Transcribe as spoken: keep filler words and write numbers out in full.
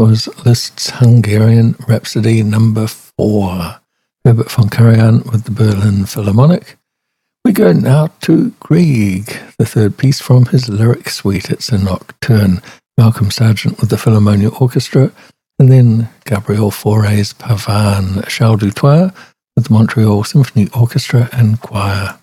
that was Liszt's Hungarian Rhapsody number four. Herbert von Karajan with the Berlin Philharmonic. We go now to Grieg, the third piece from his lyric suite. It's a nocturne. Malcolm Sargent with the Philharmonia Orchestra, and then Gabriel Fauré's Pavane, Charles Dutoit with the Montreal Symphony Orchestra and Choir.